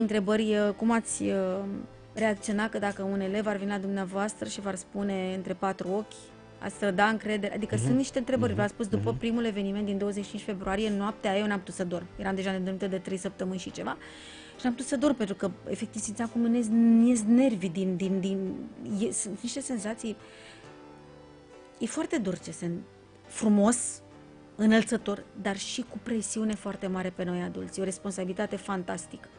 întrebări, cum ați reacționa că dacă un elev ar veni la dumneavoastră și v-ar spune între patru ochi, ați trăda încredere? Adică sunt niște întrebări. V-am spus, după primul eveniment din 25 februarie, noaptea aia eu n-am putut să dorm. Eram deja nedormită de 3 săptămâni și ceva. Și n-am putut să dorm pentru că efectiv simțeam cum îmi ies nervii sunt niște senzații. E foarte dur frumos, înălțător, dar și cu presiune foarte mare pe noi adulți. E o responsabilitate fantastică.